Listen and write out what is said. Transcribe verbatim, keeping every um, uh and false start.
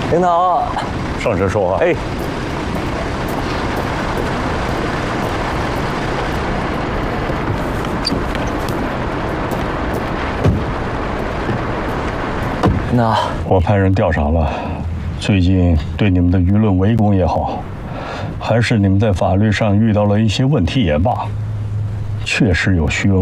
领导， 上车说话。 哎，领导， 我派人调查了，最近对你们的舆论围攻也好，还是你们在法律上遇到了一些问题也罢，确实有虚伪。